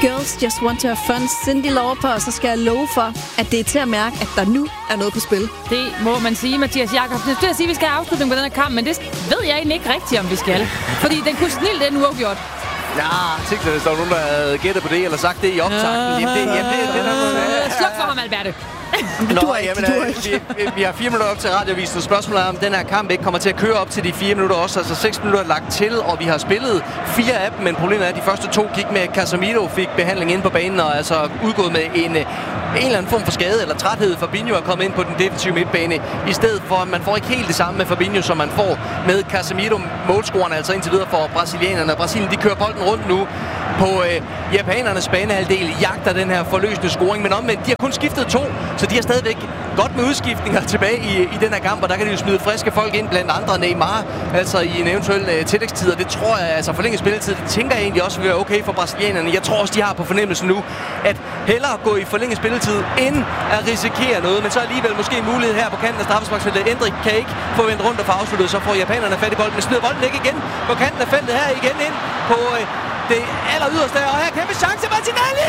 Girls Just Want to Have Fun, Cyndi Lauper, og så skal jeg love for, at det er til at mærke, at der nu er noget på spil. Det må man sige, Mathias Jakobsen. Jeg skulle sige, at vi skal have afslutning på den her kamp, men det ved jeg egentlig ikke rigtigt, om vi skal. Fordi den kunne snilt den uafgjort. Ja, jeg tænkte, hvis der var nogen, der havde gættet på det, eller sagt det i optakten. Sluk for ham, Alberte. Vi har 4 minutter op til radiovisen, og spørgsmålet er, om den her kamp ikke kommer til at køre op til de 4 minutter også. Altså 6 minutter lagt til, og vi har spillet 4 af dem, men problemet er, at de første 2 gik med Casemiro, fik behandling inde på banen, og altså udgået med en eller anden form for skade eller træthed. Fabinho er kommet ind på den defensive midtbane, i stedet for, at man får ikke helt det samme med Fabinho, som man får med Casemiro. Målscorerne altså indtil videre for brasilianerne. Brasilien, de kører bolden rundt nu på japanernes banehalvdel, jagter den her forløsende scoring, men omvendt, de har kun skiftet 2, så de har stadigvæk godt med udskiftninger tilbage i den her kamp, og der kan de jo smide friske folk ind, blandt andre Neymar, altså i en eventuel tillægstid, og det tror jeg, altså forlænget spilletid, det tænker jeg egentlig også vil være okay for brasilianerne. Jeg tror også, de har på fornemmelsen nu, at hellere gå i forlænget spilletid, end at risikere noget, men så alligevel måske en mulighed her på kanten af straffesparksfeltet. Endrik kan ikke få vendt rundt og få afsluttet, så får japanerne fat i bolden, men smider bolden ikke igen på kanten af feltet her igen ind på det aller yderste, og her kæmpe chance, Martinelli!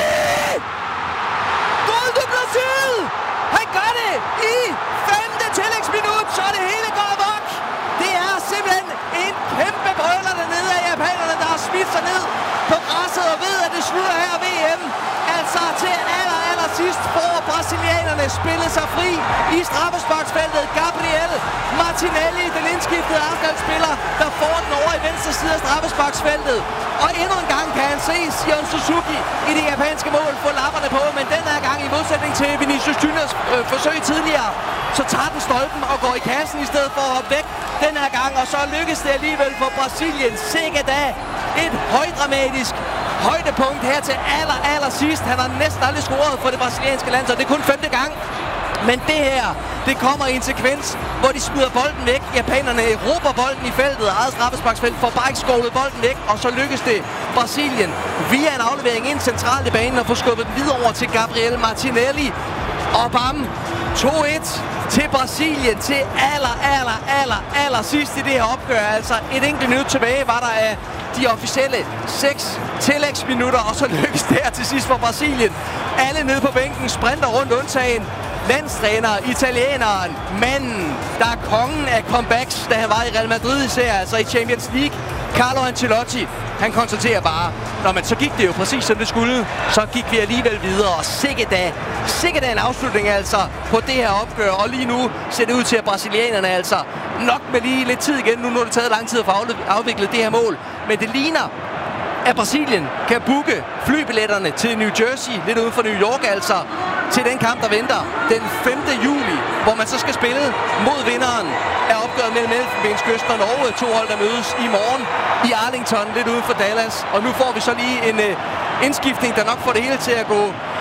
Gol du Brasil! Han gør det i 5. tillægsminut, så det hele går amok. Det er simpelthen en kæmpe brøler dernede af japanerne, der har smidt sig ned på græsset og ved, at det slutter her VM. Altså til aller sidst får brasilianerne spillet sig fri i straffesparksfeltet. Gabriel Martinelli, den indskiftede Arsenal-spiller, der får den over i venstre side af straffesparksfeltet. Og endnu en gang kan han se Sion Suzuki i det japanske mål få lapperne på, men den her gang i modsætning til Vinicius Juniors forsøg tidligere, så tager den stolpen og går i kassen i stedet for at hoppe væk den her gang, og så lykkes det alligevel for Brasilien. Sikkert da et højdramatisk højdepunkt her til aller sidst. Han har næsten aldrig scoret for det brasilianske land, så det er kun 5. gang. Men det her, det kommer i en sekvens, hvor de smider bolden væk. Japanerne råber bolden i feltet, eget straffesparksfelt, får bare ikke skovlet bolden væk, og så lykkes det Brasilien via en aflevering ind centralt i banen og få skubbet den videre over til Gabriel Martinelli. Og bam, 2-1 til Brasilien til aller sidst i det her opgør. Altså et enkelt minut tilbage var der af de officielle 6 tillægsminutter, og så lykkes det her til sidst for Brasilien. Alle nede på bænken sprinter rundt undtagen landstræner, italieneren, manden, der er kongen af comebacks, da han var i Real Madrid især, altså i Champions League. Carlo Ancelotti, han konstaterer bare, men så gik det jo præcis som det skulle, så gik vi alligevel videre, og sikkert en afslutning altså på det her opgør, og lige nu ser det ud til, at brasilianerne altså nok med lige lidt tid igen, nu er det taget lang tid at få afviklet det her mål, men det ligner, at Brasilien kan booke flybilletterne til New Jersey, lidt uden for New York altså, til den kamp, der venter den 5. juli, hvor man så skal spille mod vinderen af opgøret mellem Elfenbenskysten og Norge. 2 hold, der mødes i morgen i Arlington, lidt uden for Dallas. Og nu får vi så lige en indskiftning, der nok får det hele til at gå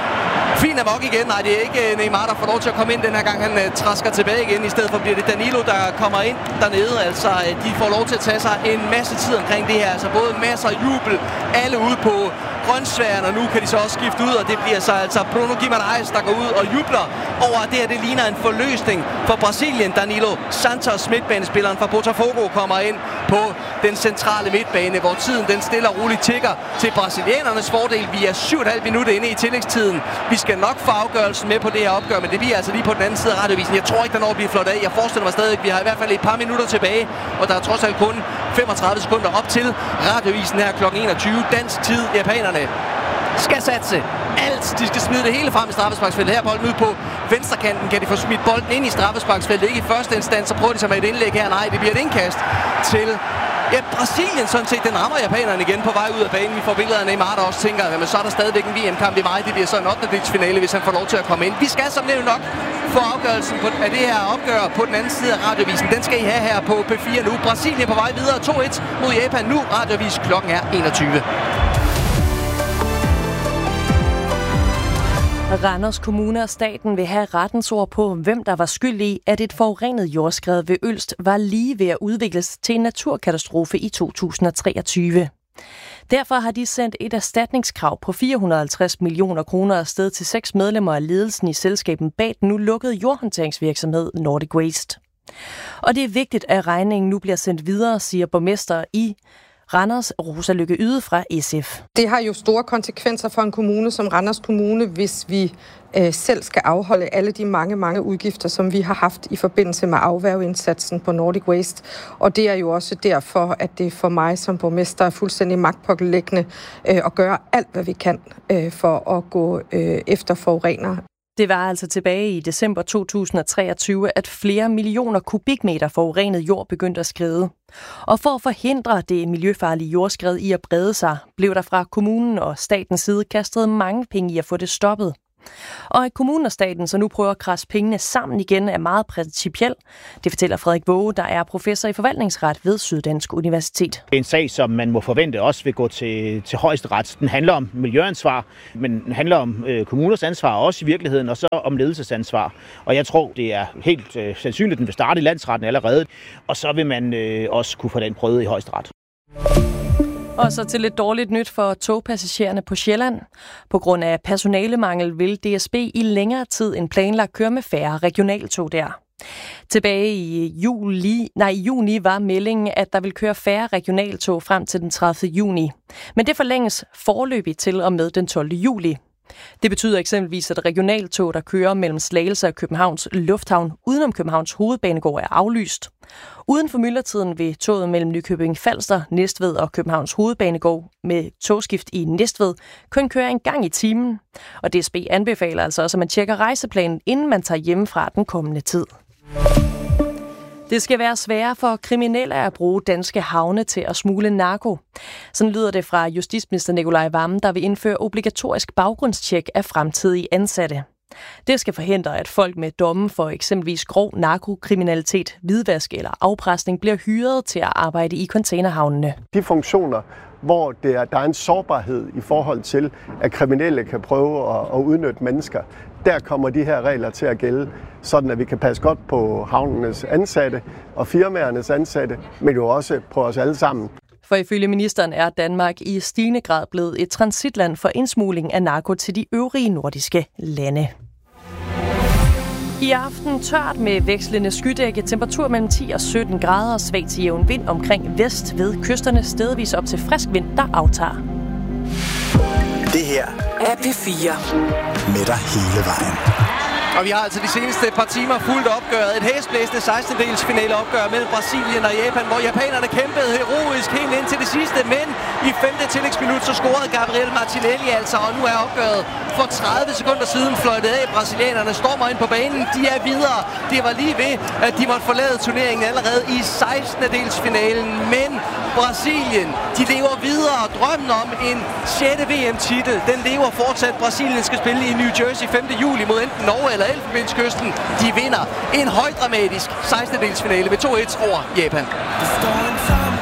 fint amok igen. Nej, det er ikke Neymar, der får lov til at komme ind den her gang. Han trasker tilbage igen. I stedet for bliver det Danilo, der kommer ind dernede. Altså, de får lov til at tage sig en masse tid omkring det her. Altså, både masser af jubel, alle ude på grønsværen, og nu kan de så også skifte ud, og det bliver så altså Bruno Guimaraes, der går ud og jubler over, at det her, det ligner en forløsning for Brasilien. Danilo Santos, midtbanespilleren fra Botafogo, kommer ind på den centrale midtbane, hvor tiden den stille og roligt tikker til brasilianernes fordel. Vi er 7,5 minutter inde i tillægstiden. Vi skal nok få afgørelsen med på det her opgør, men det bliver altså lige på den anden side af radiovisen. Jeg tror ikke, der når at blive flot af. Jeg forestiller mig stadig, at vi har i hvert fald et par minutter tilbage, og der er trods alt kun 35 sekunder op til radiovisen her kl. 21. Dansk tid. Japanerne skal satse alt. De skal smide det hele frem i straffesparksfeltet. Her bolden ud på venstrekanten. Kan de få smidt bolden ind i straffesparksfeltet? Ikke i første instans, så prøver de sig med et indlæg her. Nej, det bliver et indkast til Brasilien sådan set. Den rammer japanerne igen på vej ud af banen. Vi får billeder af Neymar, der også tænker, men så er der stadigvæk en VM-kamp i maj. Det bliver så en 8. finale, hvis han får lov til at komme ind. Vi skal som nævnt nok få afgørelsen af det her opgør på den anden side af radiovisen. Den skal I have her på P4 nu. Brasilien på vej videre 2-1 mod Japan nu. Radiovis klokken er 21. Randers Kommune og staten vil have rettens ord på, hvem der var skyld i, at et forurenet jordskred ved Ølst var lige ved at udvikles til en naturkatastrofe i 2023. Derfor har de sendt et erstatningskrav på 450 millioner kroner afsted til 6 medlemmer af ledelsen i selskabet bag den nu lukkede jordhåndteringsvirksomhed Nordic Waste. Og det er vigtigt, at regningen nu bliver sendt videre, siger borgmester i Randers Rosa Lykke Yde fra SF. Det har jo store konsekvenser for en kommune som Randers Kommune, hvis vi selv skal afholde alle de mange udgifter, som vi har haft i forbindelse med afværgeindsatsen på Nordic Waste. Og det er jo også derfor, at det for mig som borgmester er fuldstændig magtpåliggende at gøre alt, hvad vi kan for at gå efter forurener. Det var altså tilbage i december 2023, at flere millioner kubikmeter forurenet jord begyndte at skride. Og for at forhindre det miljøfarlige jordskred i at brede sig, blev der fra kommunen og statens side kastet mange penge i at få det stoppet. Og at kommunen og staten så nu prøver at krasse pengene sammen igen er meget principielt. Det fortæller Frederik Våge, der er professor i forvaltningsret ved Syddansk Universitet. En sag, som man må forvente også vil gå til højesteret. Den handler om miljøansvar, men den handler om kommuners ansvar også i virkeligheden, og så om ledelsesansvar. Og jeg tror, det er helt sandsynligt, at den vil starte i landsretten allerede, og så vil man også kunne få den prøvet i højesteret. Og så til lidt dårligt nyt for togpassagererne på Sjælland. På grund af personalemangel vil DSB i længere tid end planlagt køre med færre regionaltog der. Tilbage i juni var meldingen, at der vil køre færre regionaltog frem til den 30. juni. Men det forlænges foreløbigt til og med den 12. juli. Det betyder eksempelvis, at regionaltog, der kører mellem Slagelse og Københavns Lufthavn udenom Københavns Hovedbanegård, er aflyst. Uden for myldretiden vil toget mellem Nykøbing Falster, Næstved og Københavns Hovedbanegård med togskift i Næstved kun køre en gang i timen. Og DSB anbefaler altså også, at man tjekker rejseplanen, inden man tager hjemmefra den kommende tid. Det skal være sværere for kriminelle at bruge danske havne til at smugle narko. Sådan lyder det fra justitsminister Nicolai Wammen, der vil indføre obligatorisk baggrundstjek af fremtidige ansatte. Det skal forhindre, at folk med domme for eksempelvis grov narkokriminalitet, hvidvask eller afpresning bliver hyret til at arbejde i containerhavnene. De funktioner, hvor der er en sårbarhed i forhold til, at kriminelle kan prøve at udnytte mennesker, der kommer de her regler til at gælde, sådan at vi kan passe godt på havnenes ansatte og firmaernes ansatte, men jo også på os alle sammen. For ifølge ministeren er Danmark i stigende grad blevet et transitland for indsmugling af narko til de øvrige nordiske lande. I aften tørt med vekslende skydække, temperatur mellem 10 og 17 grader og svag til jævn vind omkring vest ved kysterne, stedvis op til frisk vind, der aftager. Det her er P4 med dig hele vejen. Og vi har altså de seneste par timer fuldt opgøret. Et hæsblæsende 16-dels finaleopgør mellem Brasilien og Japan, hvor japanerne kæmpede heroisk helt ind til det sidste. Men i 5. tillægsminut så scorede Gabriel Martinelli altså, og nu er opgøret for 30 sekunder siden fløjtet af. Brasilianerne stormer ind på banen. De er videre. Det var lige ved, at de måtte forlade turneringen allerede i 16. dels finalen. Men Brasilien, de lever videre. Drømmen om en 6. VM-titel, den lever fortsat. Brasilien skal spille i New Jersey 5. juli mod enten Norge eller Elfenbenskysten. De vinder en højdramatisk 16. dels finale med 2-1 over Japan.